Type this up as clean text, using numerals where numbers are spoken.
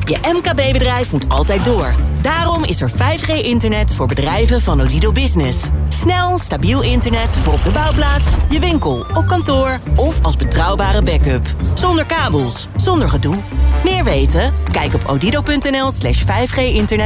Je MKB-bedrijf moet altijd door. Daarom is er 5G-internet voor bedrijven van Odido Business. Snel, stabiel internet voor op de bouwplaats, je winkel, op kantoor of als betrouwbare backup. Zonder kabels, zonder gedoe. Meer weten? Kijk op odido.nl/5G-internet.